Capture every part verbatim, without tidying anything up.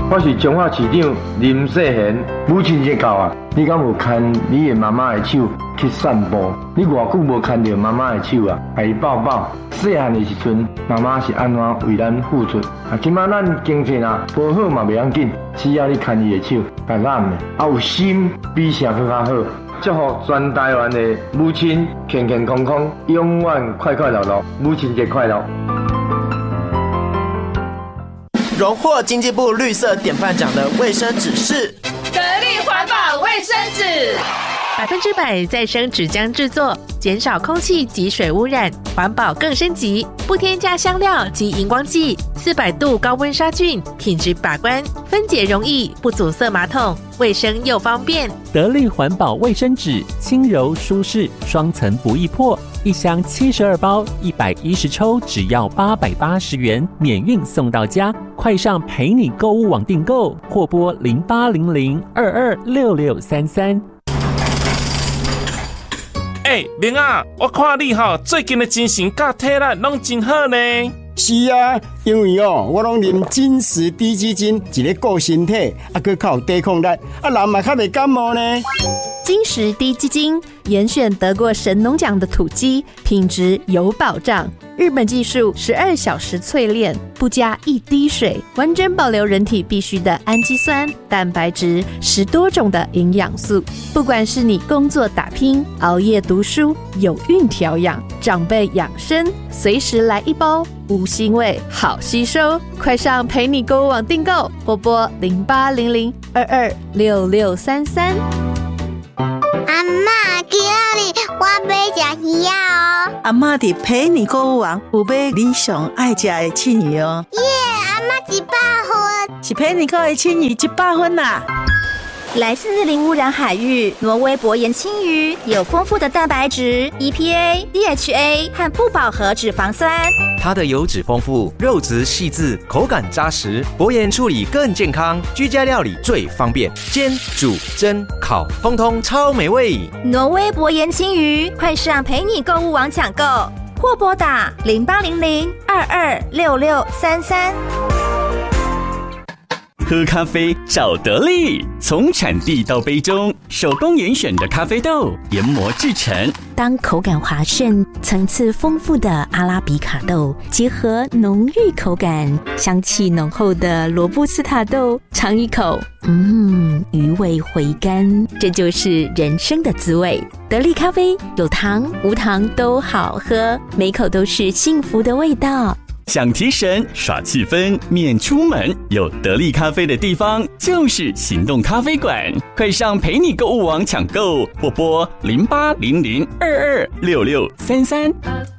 我是彰化市长林世贤。母亲节到啊，你敢有牵你的妈妈的手去散步？你偌久无牵着妈妈的手啊，互伊抱抱。细汉的时阵，妈妈是安怎为咱付出？啊，今仔咱经济啊无好嘛袂要紧，只要你牵伊的手，感染的啊有心比啥更较好。祝福全台湾的母亲健健康康，永远快快乐乐。母亲节快乐！ 荣获经济部绿色典范奖的卫生纸是得力环保卫生纸， 百分之百再生纸浆制作，减少空气及水污染，环保更升级，不添加香料及荧光剂，四百度高温杀菌，品质把关，分解容易，不阻塞马桶，卫生又方便。 得力环保卫生纸，轻柔舒适，双层不易破，一箱七十二包，一百一十抽，只要八百八十元，免运送到家。快上陪你购物网订购，或拨零八零零二二六六三三。 哎、欸，明啊，我看你吼最近的精神甲体力拢真好呢。 是啊，因为哦，我拢啉金石低基金，一个顾身体，啊，佮较有抵抗力，啊，人嘛较袂感冒呢。 金石低基金严选得过神农奖的土鸡，品质有保障。日本技术十二小时淬炼，不加一滴水，完整保留人体必需的氨基酸、蛋白质，十多种的营养素。不管是你工作打拼、熬夜读书、有孕调养、长辈养生，随时来一包，无腥味，好吸收。快上陪你购物网订购，或拨零八零零二二六六三三。 阿嬷，今日我要吃鱼啊！ 阿嬷伫陪你购物网有买你上爱吃的青鱼哦。 耶，阿嬷一百分， 是陪你购的青鱼一百分啦。 来自零污染海域，挪威薄盐青鱼有丰富的蛋白质、E P A、D H A 和不饱和脂肪酸。 它的油脂丰富，肉质细致，口感扎实，薄盐处理更健康，居家料理最方便，煎、煮、蒸、烤，通通超美味。 挪威薄盐青鱼，快上陪你购物网抢购，或拨打零八零零二二六六三三。 喝咖啡找得力，从产地到杯中，手工严选的咖啡豆研磨制成。 当口感滑顺、层次丰富的阿拉比卡豆结合浓郁口感、香气浓厚的罗布斯塔豆，尝一口，嗯，余味回甘，这就是人生的滋味。得力咖啡有糖无糖都好喝，每口都是幸福的味道。 想提神耍气氛免出门，有得力咖啡的地方就是行动咖啡馆，快上陪你购物网抢购，或拨零八零零二二六六三三。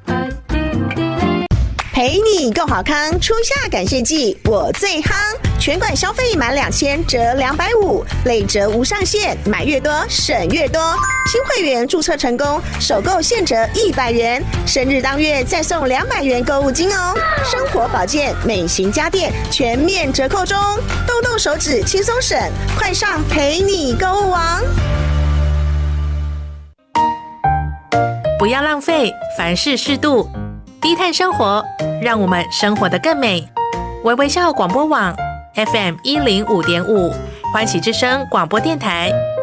陪你够好康，初夏感谢季我最夯，全馆消费满两千折两百五，累折无上限，买越多省越多。新会员注册成功，首购现折一百元，生日当月再送两百元购物金哦。生活保健、美型家电全面折扣中，动动手指轻松省，快上陪你购物网。 不要浪费，凡事适度，低碳生活，让我们生活得更美。微微笑广播网 F M 一零五点五，欢喜之声广播电台。